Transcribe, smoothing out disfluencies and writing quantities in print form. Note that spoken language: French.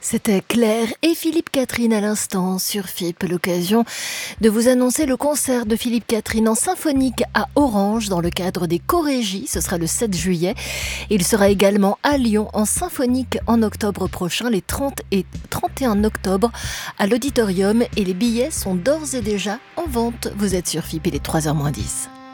C'était Claire et Philippe Catherine à l'instant sur FIP. L'occasion de vous annoncer le concert de Philippe Catherine en symphonique à Orange dans le cadre des Chorégies. Ce sera le 7 juillet. Il sera également à Lyon en symphonique en octobre prochain, les 30 et 31 octobre à l'Auditorium. Et les billets sont d'ores et déjà en vente. Vous êtes sur FIP, il est 3h moins 10.